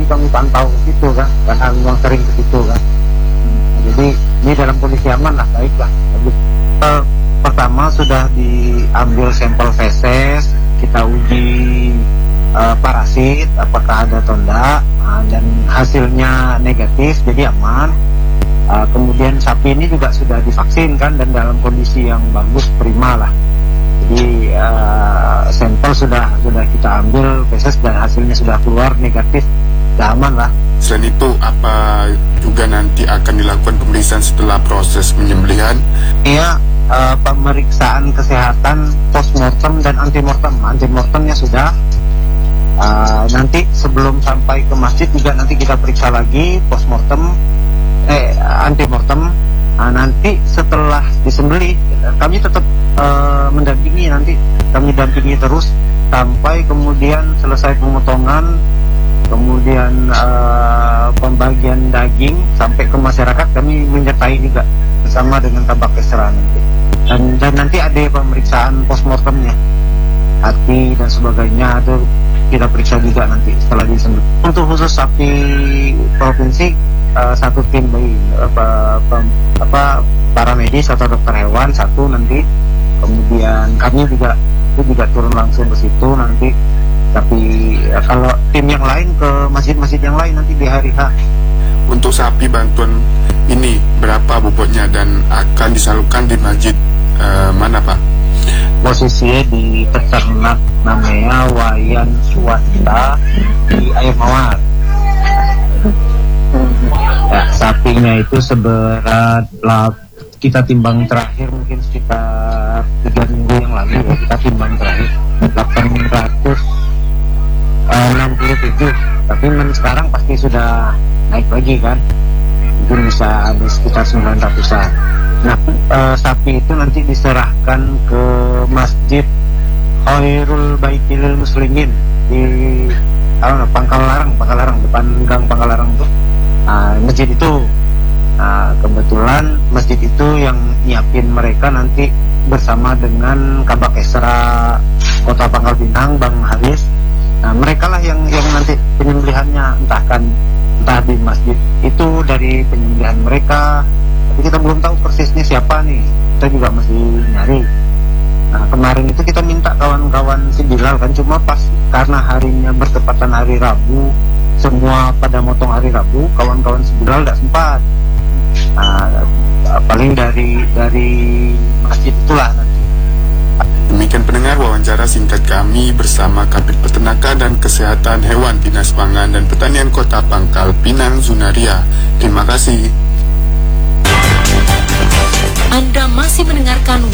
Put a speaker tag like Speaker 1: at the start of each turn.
Speaker 1: jadi kami pantau ke situ kan, karena memang sering ke situ kan. Jadi ini dalam kondisi aman lah, baik lah. Pertama sudah diambil sampel feses, kita uji parasit apakah ada atau enggak, dan hasilnya negatif, jadi aman. Kemudian sapi ini juga sudah divaksin kan, dan dalam kondisi yang bagus, prima lah. Jadi sampel sudah kita ambil feses dan hasilnya sudah keluar negatif, sudah aman lah.
Speaker 2: Selain itu, apa juga nanti akan dilakukan pemeriksaan setelah proses penyembelihan?
Speaker 1: Iya, pemeriksaan kesehatan postmortem dan antemortem. Antemortemnya sudah. Nanti sebelum sampai ke masjid juga nanti kita periksa lagi postmortem, antemortem. Nanti setelah disembelih kami tetap mendampingi, nanti kami dampingi terus sampai kemudian selesai pemotongan, kemudian pembagian daging sampai ke masyarakat, kami menyertai juga bersama dengan Kabak Esra nanti. Dan nanti ada pemeriksaan postmortemnya, hati dan sebagainya itu kita periksa juga nanti setelah disembelih. Untuk khusus sapi provinsi, satu tim bayi para medis atau dokter hewan satu nanti, kemudian kami juga turun langsung ke situ nanti. Tapi kalau tim yang lain ke masjid-masjid yang lain nanti di hari H.
Speaker 2: Untuk sapi bantuan ini berapa bobotnya dan akan disalurkan di masjid mana, Pak?
Speaker 1: Posisinya di peternak namanya Wayan Swasta di Air Mawar. Ya, sapinya itu seberat kita timbang terakhir mungkin sekitar 3 minggu yang lalu ya, kita timbang terakhir 867, tapi sekarang pasti sudah naik lagi kan, mungkin bisa ada sekitar 900-an. Nah, sapi itu nanti diserahkan ke Masjid Khairul Baitil Muslimin di Pangkalarang, depan gang Pangkalarang tuh. Masjid itu, kebetulan masjid itu yang nyiapin mereka nanti bersama dengan Kabak Esra Kota Pangkal Pinang, Bang Haris. Nah, mereka lah yang nanti penyembelihannya, entah di masjid itu dari penyembelihan mereka, tapi kita belum tahu persisnya siapa nih, kita juga masih nyari. Nah, kemarin itu kita minta kawan-kawan si Bilal kan, cuma pas karena harinya bertepatan hari Rabu, semua pada motong hari Rabu, kawan-kawan si Bilal gak sempat. Paling dari masjid itulah nanti.
Speaker 2: Demikian pendengar wawancara singkat kami bersama Kabid Peternakan dan Kesehatan Hewan Dinas Pangan dan Pertanian Kota Pangkal Pinang, Zunaria. Terima kasih.
Speaker 3: Anda masih mendengarkan